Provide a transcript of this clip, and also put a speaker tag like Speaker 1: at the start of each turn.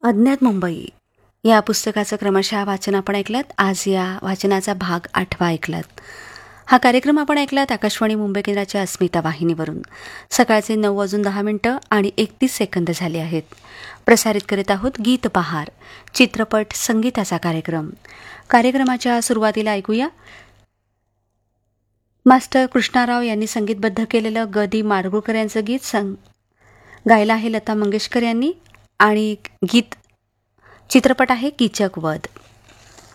Speaker 1: अज्ञात मुंबई या पुस्तकाचं क्रमशः वाचन आपण ऐकलात. आज या वाचनाचा भाग 8 ऐकलात. हा कार्यक्रम आपण ऐकलात आकाशवाणी मुंबई केंद्राच्या अस्मिता वाहिनीवरून. सकाळचे 9:10 आणि 31 सेकंद झाले आहेत. प्रसारित करीत आहोत गीत बहार, चित्रपट संगीताचा कार्यक्रम. कार्यक्रमाच्या सुरुवातीला ऐकूया मास्टर कृष्णाराव यांनी संगीतबद्ध केलेलं ग दी माडगुळकर यांचं गीत. गायला आहे लता मंगेशकर यांनी आणि गीत चित्रपट आहे कीचक वध.